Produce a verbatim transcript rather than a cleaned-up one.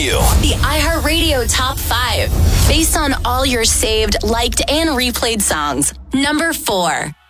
you. The iHeartRadio Top five. Based on all your saved, liked, and replayed songs. Number four.